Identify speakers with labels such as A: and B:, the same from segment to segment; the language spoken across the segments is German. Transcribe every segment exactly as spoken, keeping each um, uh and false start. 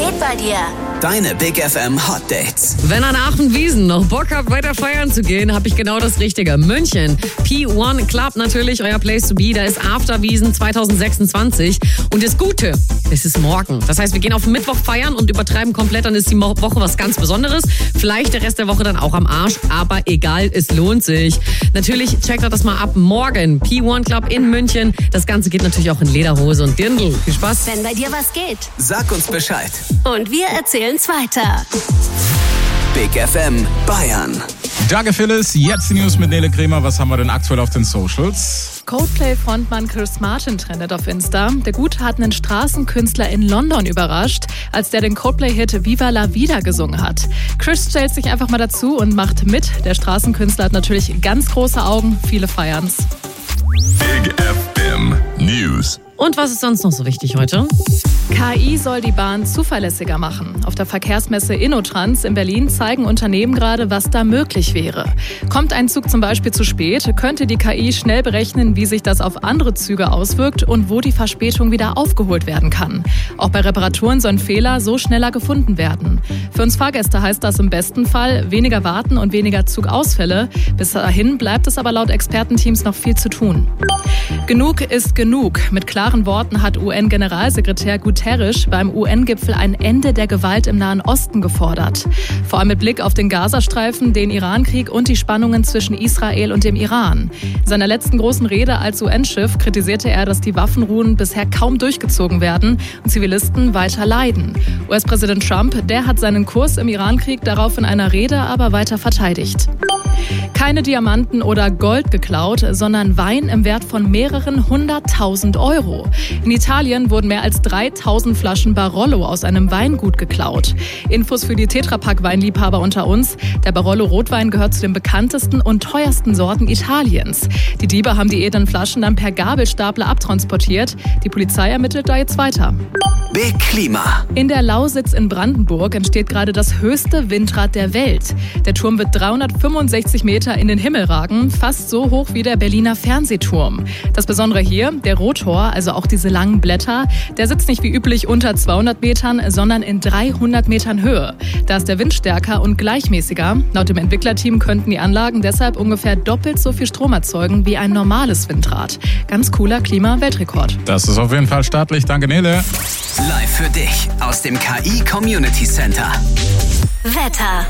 A: geht bei dir?
B: Deine Big F M Hot Dates.
C: Wenn an Aachen-Wiesen noch Bock habt, weiter feiern zu gehen, habe ich genau das Richtige. München, P eins Club natürlich, euer Place to be. Da ist Afterwiesen zwanzig sechsundzwanzig. Und das Gute, es ist morgen. Das heißt, wir gehen auf Mittwoch feiern und übertreiben komplett. Dann ist die Woche was ganz Besonderes. Vielleicht der Rest der Woche dann auch am Arsch. Aber egal, es lohnt sich. Natürlich checkt euch das mal ab. Morgen, P eins Club in München. Das Ganze geht natürlich auch in Lederhose und Dirndl. Viel Spaß.
A: Wenn bei dir was geht.
B: Sag uns Bescheid.
A: Und wir erzählen's weiter.
B: Big F M Bayern.
D: Danke Phyllis, jetzt die News mit Nele Kremer. Was haben wir denn aktuell auf den Socials?
E: Coldplay-Frontmann Chris Martin trendet auf Insta. Der Gute hat einen Straßenkünstler in London überrascht, als der den Coldplay-Hit Viva la Vida gesungen hat. Chris stellt sich einfach mal dazu und macht mit. Der Straßenkünstler hat natürlich ganz große Augen, viele feiern's.
F: Big F M News.
C: Und was ist sonst noch so wichtig heute?
E: K I soll die Bahn zuverlässiger machen. Auf der Verkehrsmesse InnoTrans in Berlin zeigen Unternehmen gerade, was da möglich wäre. Kommt ein Zug zum Beispiel zu spät, könnte die K I schnell berechnen, wie sich das auf andere Züge auswirkt und wo die Verspätung wieder aufgeholt werden kann. Auch bei Reparaturen sollen Fehler so schneller gefunden werden. Für uns Fahrgäste heißt das im besten Fall weniger warten und weniger Zugausfälle. Bis dahin bleibt es aber laut Expertenteams noch viel zu tun. Genug ist genug. Mit klaren Worten hat U N-Generalsekretär Guterres beim U N-Gipfel ein Ende der Gewalt im Nahen Osten gefordert. Vor allem mit Blick auf den Gazastreifen, den Irankrieg und die Spannungen zwischen Israel und dem Iran. In seiner letzten großen Rede als U N-Chef kritisierte er, dass die Waffenruhen bisher kaum durchgezogen werden und Zivilisten weiter leiden. U S-Präsident Trump, der hat seinen Kurs im Irankrieg darauf in einer Rede aber weiter verteidigt. Keine Diamanten oder Gold geklaut, sondern Wein im Wert von mehreren hunderttausend Euro. In Italien wurden mehr als dreitausend Flaschen Barolo aus einem Weingut geklaut. Infos für die Tetrapack-Weinliebhaber unter uns. Der Barolo-Rotwein gehört zu den bekanntesten und teuersten Sorten Italiens. Die Diebe haben die edlen Flaschen dann per Gabelstapler abtransportiert. Die Polizei ermittelt da jetzt weiter.
B: Big Klima.
E: In der Lausitz in Brandenburg entsteht gerade das höchste Windrad der Welt. Der Turm wird dreihundertfünfundsechzig Meter in den Himmel ragen, fast so hoch wie der Berliner Fernsehturm. Das Besondere hier, der Rotor, also auch diese langen Blätter, der sitzt nicht wie üblich unter zweihundert Metern, sondern in dreihundert Metern Höhe. Da ist der Wind stärker und gleichmäßiger. Laut dem Entwicklerteam könnten die Anlagen deshalb ungefähr doppelt so viel Strom erzeugen wie ein normales Windrad. Ganz cooler Klima-Weltrekord.
D: Das ist auf jeden Fall staatlich. Danke Nele.
B: Live für dich aus dem K I Community Center.
A: Wetter.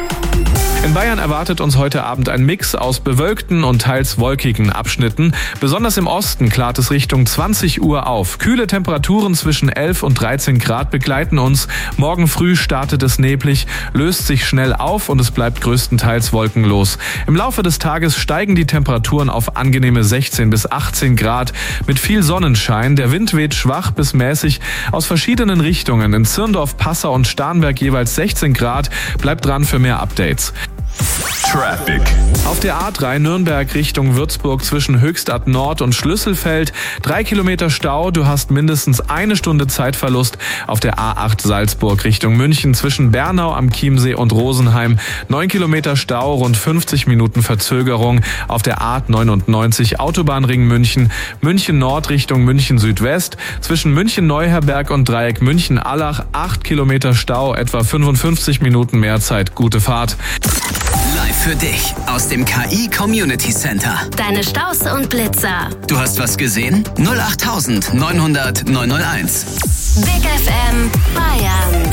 G: In Bayern erwartet uns heute Abend ein Mix aus bewölkten und teils wolkigen Abschnitten. Besonders im Osten klart es Richtung zwanzig Uhr auf. Kühle Temperaturen zwischen elf und dreizehn Grad begleiten uns. Morgen früh startet es neblig, löst sich schnell auf und es bleibt größtenteils wolkenlos. Im Laufe des Tages steigen die Temperaturen auf angenehme sechzehn bis achtzehn Grad mit viel Sonnenschein. Der Wind weht schwach bis mäßig aus verschiedenen Richtungen. In Zirndorf, Passau und Starnberg jeweils sechzehn Grad. Bleibt dran für mehr Updates.
F: Traffic.
G: Auf der A drei Nürnberg Richtung Würzburg zwischen Höchstadt Nord und Schlüsselfeld. Drei Kilometer Stau, du hast mindestens eine Stunde Zeitverlust. Auf der A acht Salzburg Richtung München zwischen Bernau am Chiemsee und Rosenheim. Neun Kilometer Stau, rund fünfzig Minuten Verzögerung. Auf der A neunundneunzig Autobahnring München. München Nord Richtung München Südwest. Zwischen München Neuherberg und Dreieck München-Allach. Acht Kilometer Stau, etwa fünfundfünfzig Minuten mehr Zeit. Gute Fahrt.
B: Live für dich aus dem K I Community Center.
A: Deine Staus und Blitzer.
B: Du hast was gesehen? null acht neunhundert neunhunderteins.
A: Big F M Bayern.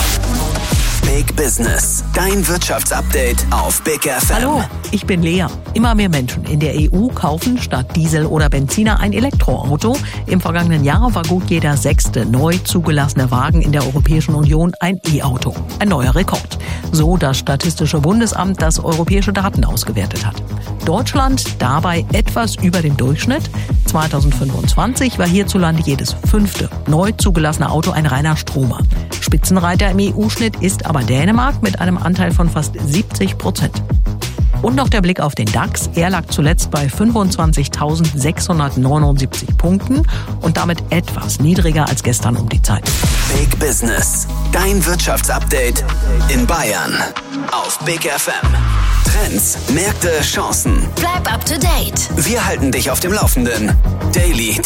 B: Big Business. Dein Wirtschaftsupdate auf Big F M.
H: Hallo, ich bin Lea. Immer mehr Menschen in der E U kaufen statt Diesel oder Benziner ein Elektroauto. Im vergangenen Jahr war gut jeder sechste neu zugelassene Wagen in der Europäischen Union ein E-Auto. Ein neuer Rekord. So das Statistische Bundesamt, das europäische Daten ausgewertet hat. Deutschland dabei etwas über dem Durchschnitt. zweitausendfünfundzwanzig war hierzulande jedes fünfte neu zugelassene Auto ein reiner Stromer. Spitzenreiter im E U-Schnitt ist aber Dänemark mit einem Anteil von fast siebzig Prozent. Und noch der Blick auf den DAX. Er lag zuletzt bei fünfundzwanzigtausendsechshundertneunundsiebzig Punkten und damit etwas niedriger als gestern um die Zeit.
B: Big Business. Dein Wirtschaftsupdate in Bayern auf Big F M. Trends, Märkte, Chancen.
A: Bleib up to date.
B: Wir halten dich auf dem Laufenden. Daily